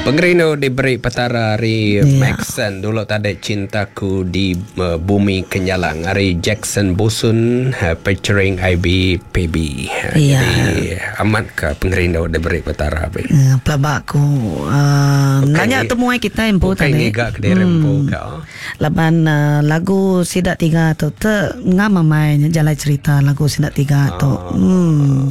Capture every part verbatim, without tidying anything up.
Pengerino diberi petara hari Ya. Maxson dulu tadi cintaku di uh, bumi kenyalang hari Jackson Bosun uh, featuring I B P B. Uh, Ya. Jadi amat ke pengerino diberi petara be. Uh, pelabakku uh, Bukan nanya ngi- temu kita impo Bukan tadi. ngigak ke diri hmm. kau. Laban uh, lagu Sidak Tiga tu te ngama main jalan cerita lagu Sidak Tiga tu. Oh. Hmm.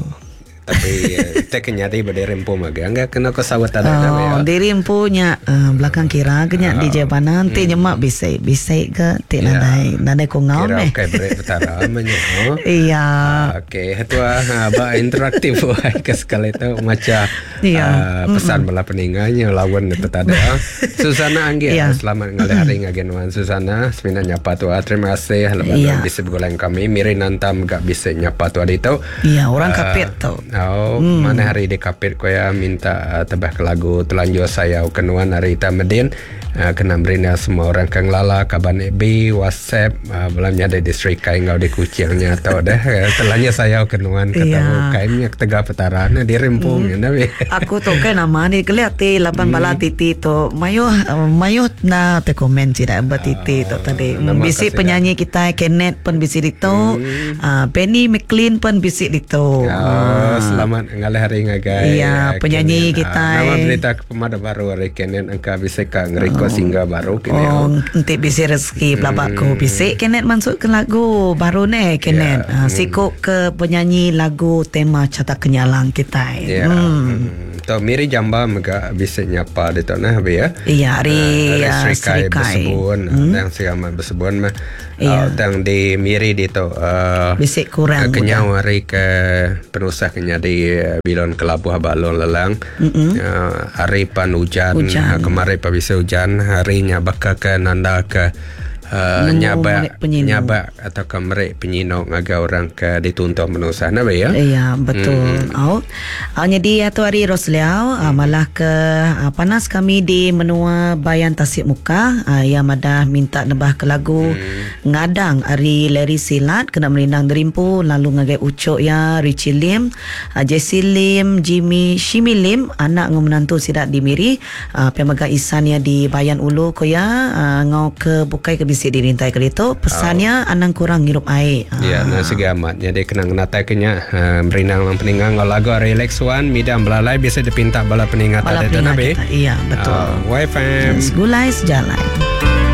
Tapi kita kenyati berdiri rempo maga. Enggak kena kau sawat ada Oh, ya. diri punya uh, belakang kira kenya Oh. di Jepana nanti Hmm. nyemak bisik bisik ke ti Ya. nadai nadai ko ngau Kira me. okay beri petara amanya. Oh. Iya. Okey, itu apa interaktif wah ke sekali itu macam Iya. uh, pesan bala peninggalnya lawan itu tadi. ah. Susana Anggi, Iya. selamat ngalih hari ngagenwan Susana. Semina nyapa tua. Terima kasih lepas Iya. bisa bergoleng kami. Miri nantam gak bisa nyapa tua itu. Iya, orang Ah, kapit tu. Oh, mana hari di kapit ko ya minta uh, tebah ke lagu telanjur saya kenuan hari ita medin. Uh, kena berina semua orang kang lala kaban B WhatsApp uh, belanja ada distrik kai ngau di kucingnya atau dah telanya saya kenuan kata Iya. kaimnya ketega petarana di rempung mm. nabi. Aku tu kan nama ni kelihati lapan bala titi tu mayo mayo na te komen tidak empat titi tu tadi. nama Bisik kasih penyanyi kita Kenneth pun bisik itu, Hmm. uh, Penny McLean pun bisik itu. Oh, selamat ngalih hari ngagai. Iya, penyanyi kita, Nama eh. berita pemada baru hari Kenen angka bisa ka ngeriko singgah baru kini. Oh, nanti bisik rezeki pelabakku. Bisik Kenneth masuk ke lagu baru ni Kenneth. Ya. Uh, sikut ke penyanyi lagu tema Cata Kenyalang kita. Ya. Hmm. To miri jamba mega bisa nyapa di tu nah be ya. Iya, hari Uh, uh, Serikai Serikai. bersebun Hmm. yang siamat bersebun mah. Iya. Uh, tang di miri di tu uh, Bisik kurang. kenyau hari ke penusah kenya di uh, Bilon Kelabuh Balon Lelang. Mm-mm. Uh, hari pan hujan, Hujan. Uh, kemarin pa bisa hujan, harinya baka ke nanda ke uh, Nemu nyaba merek penyino. nyaba atau ke merek penyino ngaga orang ke dituntut menusah nah be ya. Iya, betul. Hmm. Oh. Uh, jadi atau hari Rosliau uh, malah ke uh, panas kami di menua Bayan Tasik Muka uh, yang madah minta nebah ke lagu hmm. ngadang hari Larry Silat kena merindang derimpu lalu ngagai ucok ya Richie Lim, uh, Jessie Lim, Jimmy Shimi Lim anak ngau menantu sidak di Miri uh, pemaga isan ya di Bayan Ulu ko ya uh, ngau ke bukai ke bisik dirintai ke itu pesannya oh. anang kurang ngirup air. Ya, nah segi amat. Jadi kena natai kenya uh, berinang lang peninggang kalau lagu relax one midam belalai bisa dipinta bala peningat Bala ada peningat nabe. kita. Iya, betul. Uh, Y F M. Gulai sejalan.